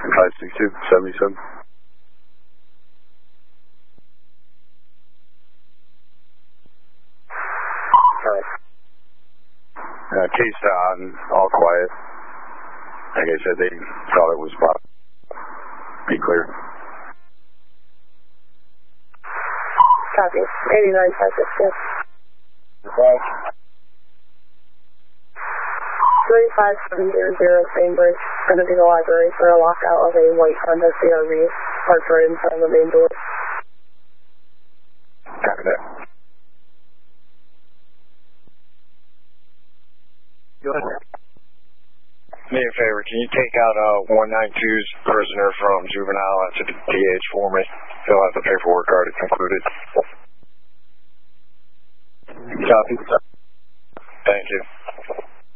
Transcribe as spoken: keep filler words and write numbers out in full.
five six two, seventy-seven. Uh, case on, all quiet. Like I said, they thought it was about. Be clear. Copy. eighty-nine five six two. three five seven zero zero Bainbridge, going to be the library for a lockout of a white Honda C R V parked right in front of the main door. Copy that. Go ahead. Me a favor, can you take out uh, one ninety-two's prisoner from juvenile to the T H for me? Fill out the paperwork already concluded. Copy. Thank you.